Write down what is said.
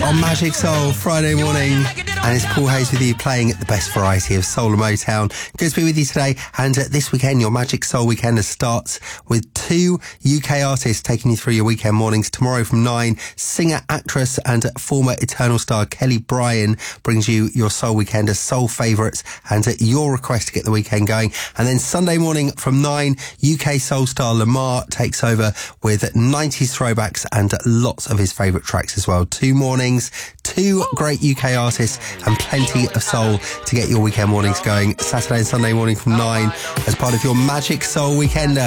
on Magic Soul Friday morning, and it's Paul Hayes with you, playing the best variety of soul and Motown. Good to be with you today, and this weekend your Magic Soul Weekender starts with 2 UK artists taking you through your weekend mornings. Tomorrow from 9, singer, actress and former Eternal star Kelly Bryan brings you your Soul Weekender soul favourites and your request to get the weekend going. And then Sunday morning from 9, UK soul star Lamar takes over with 90s throwbacks and lots of his favourite tracks as well. 2 mornings, 2 great UK artists and plenty of soul to get your weekend mornings going. Saturday and Sunday morning from 9 as part of your Magic Soul Weekender.